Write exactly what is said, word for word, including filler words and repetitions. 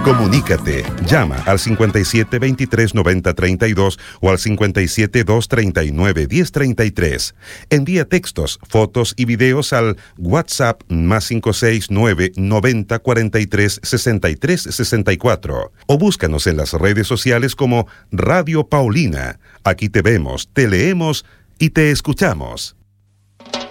Comunícate. Llama al cincuenta y siete, veintitrés, noventa, treinta y dos o al cincuenta y siete, doscientos treinta y nueve, diez treinta y tres. Envía textos, fotos y videos al WhatsApp más cinco seis nueve, noventa, cuarenta y tres, sesenta y tres sesenta y cuatro. O búscanos en las redes sociales como Radio Paulina. Aquí te vemos, te leemos y te escuchamos.